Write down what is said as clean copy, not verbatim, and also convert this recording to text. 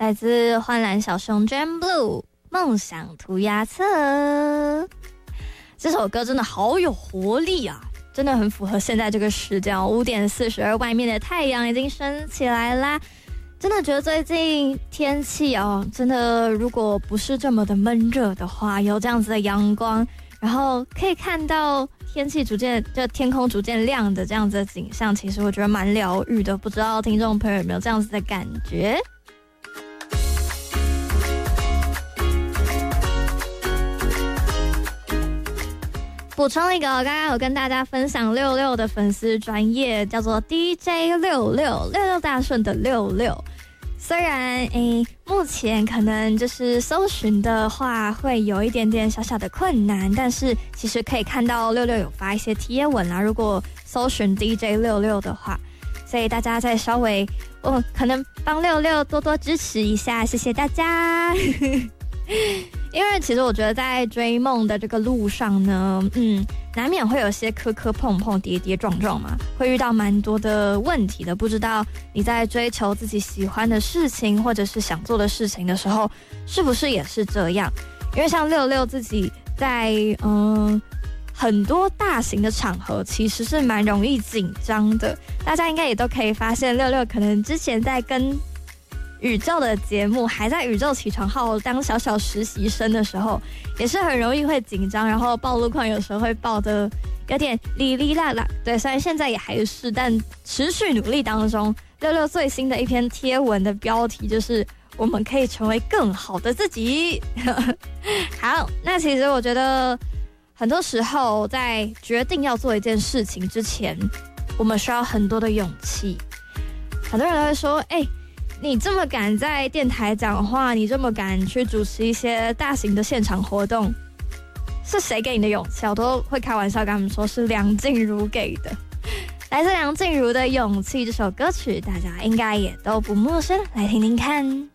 来自幻蓝小熊 Jam Blue 梦想涂鸦册。这首歌真的好有活力啊，真的很符合现在这个时间哦。5点42，外面的太阳已经升起来啦。真的觉得最近天气哦，真的如果不是这么的闷热的话，有这样子的阳光，然后可以看到天空逐渐亮的这样子的景象，其实我觉得蛮疗愈的。不知道听众朋友有没有这样子的感觉？补充一个，刚刚有跟大家分享66的粉丝专页，叫做 DJ66 大顺的66。虽然目前可能就是搜寻的话会有一点点小小的困难，但是其实可以看到66有发一些贴文啦，如果搜寻 DJ66 的话，所以大家再稍微可能帮66多多支持一下，谢谢大家。因为其实我觉得在追梦的这个路上呢，难免会有些磕磕碰碰、跌跌撞撞嘛，会遇到蛮多的问题的。不知道你在追求自己喜欢的事情或者是想做的事情的时候，是不是也是这样？因为像66自己在很多大型的场合其实是蛮容易紧张的，大家应该也都可以发现，66可能之前在跟宇宙的节目还在宇宙起床号当小小实习生的时候，也是很容易会紧张，然后报路况有时候会报得有点哩哩啦啦。对，虽然现在也还是，但持续努力当中。66最新的一篇贴文的标题就是我们可以成为更好的自己。好，那其实我觉得很多时候在决定要做一件事情之前，我们需要很多的勇气。很多人都会说你这么敢在电台讲话，你这么敢去主持一些大型的现场活动，是谁给你的勇气？我都会开玩笑跟他们说是梁静茹给的。来自梁静茹的《勇气》这首歌曲，大家应该也都不陌生，来听听看。